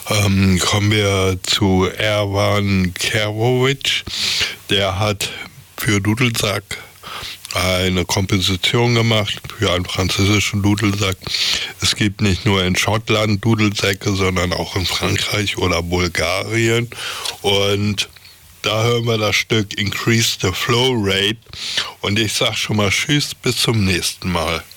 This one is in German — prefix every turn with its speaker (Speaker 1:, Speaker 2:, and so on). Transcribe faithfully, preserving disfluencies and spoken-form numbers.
Speaker 1: Ähm, kommen wir zu Erwan Kerwovic. Der hat für Dudelsack eine Komposition gemacht für einen französischen Dudelsack. Es gibt nicht nur in Schottland Dudelsäcke, sondern auch in Frankreich oder Bulgarien. Und da hören wir das Stück Increase the Flow Rate. Und ich sag schon mal Tschüss, bis zum nächsten Mal.